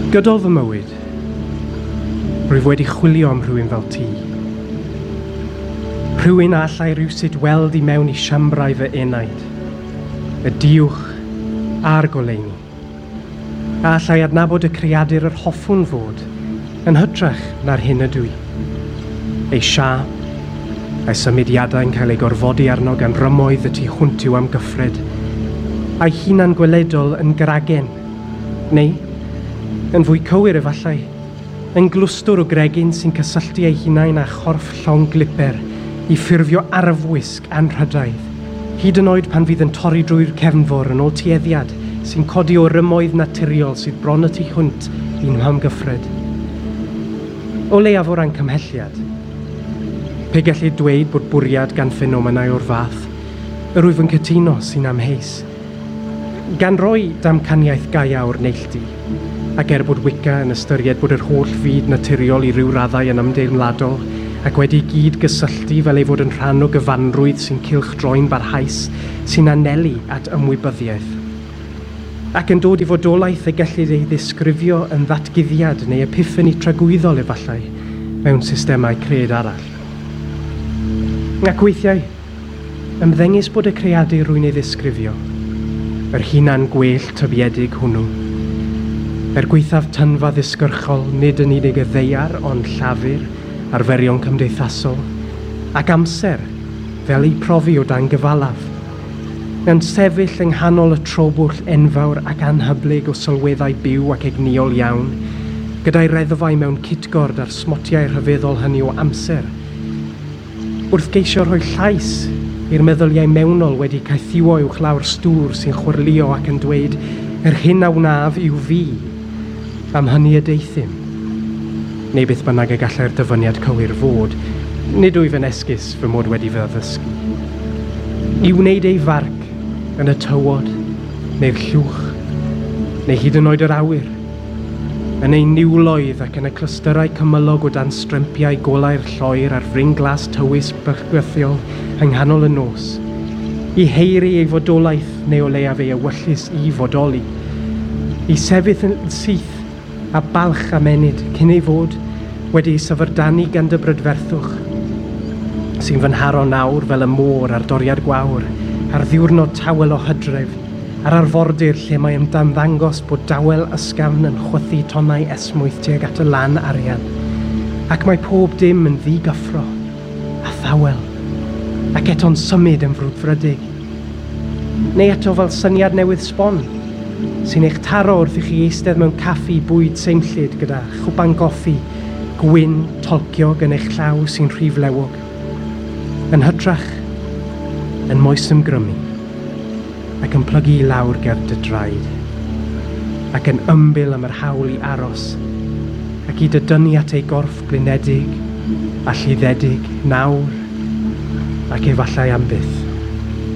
Gydol fy mywyd, rwyf wedi chwilio am rhywun fel ti. Rhywun a allai rywsut weld I mewn I siambrau fy enaid, y diwch a'r goleuni. A allai adnabod y creadur yr hoffwn fod, yn hytrach na'r hyn ydw I. Ei siap, a'i symudiadau'n cael ei gorfodi arno gan rymoedd y tu hwnt yw am gyffred, a'i hunan gweledol yn gragen, neu, yn fwy cywir efallai, yn glwstwr o gregyn sy'n cysylltu ei hunain â chorff llong gliper I ffurfio arfwisg anrhydaidd, hyd yn oed pan fydd yn torri drwy'r cefnfor yn ôl tueddiad sy'n codi o rymoedd naturiol sydd bron y tu hwnt i'n mham gyffred. O leiaf o ran cymhelliad, pe gallu dweud bod bwriad gan ffenomenau o'r fath, yr wyf yn cytuno sy'n amheus. Gan roi damcaniaeth gaia o'r neilltu, ac bod Wicca yn ystyried bod yr holl fyd naturiol I ryw raddau yn ymdeimladol, ac wedi gyd gysylltu fel ei fod yn rhan o gyfanrwydd sy'n cylchdroi'n barhaus sy'n anelu at ymwybyddiaeth. Ac yn dod I fodolaeth y gellid ei ddisgrifio yn ddatguddiad neu epiffani tragwyddol efallai mewn systemau cred arall. Ac weithiau, ymddengys bod y creadur rwy'n ei ddisgrifio, yr hunan gwell tybiedig hwnnw, gweithaf tynfa ddisgyrchol nid yn unig y ddeiar ond llafur, arferion cymdeithasol, ac amser fel ei profi o dan gyfalaf, yn sefyll yng nghanol y trobwll enfawr ac anhyblyg o sylweddau byw ac egniol iawn, gyda'i reddfau mewn citgord ar smotiau rhyfeddol hynny o amser. Wrth geisio rhoi llais i'r meddyliau mewnol wedi caethiwo uwch lawr stŵr sy'n chwrlio ac yn dweud, yr hyn a wnaf yw fi, am hynny y deithim. Neu beth bynnag y gallai'r dyfyniad cywir fod, nid wyf yn esgus fy mod wedi fy addysgu. I wneud ei farc yn y tywod, neu'r llwch, neu hyd yn oed yr awyr, yn ei niwloedd ac yn y clystyrau cymylog o dan strympiau golau'r lloer ar fring glas tywys bychgythiol yng nghanol y nos, I heiri ei fodolaeth neu o leiaf ei ewyllus I fodoli, I sefyll yn syth a balch amenyd cyn ei fod wedi syfrdanu gan dy brydferthwch, sy'n fy nharo nawr fel y môr ar doriad gwawr, ar ddiwrnod tawel o hydref, ar arfordir lle mae ymdanddangos bod dawel ysgafn yn chwythu tonnau esmwyth tuag at y lan arian, ac mae pob dim yn ddigyffro, a thawel, ac eto'n symud yn frwdfrydig. Neu eto fel syniad newydd sbon, sy'n eich taro wrth I chi eistedd mewn caffi bwyd seimllyd gyda chwpan goffi, gwyn, tolciog yn eich llaw sy'n rhiflewog, yn hytrach, yn moesym grymu, ac yn plygu I lawr ger dy draed, ac yn ymbil am yr hawl I aros, ac I dydynnu at ei gorff blinedig, a llyddedig, nawr, ac efallai am byth.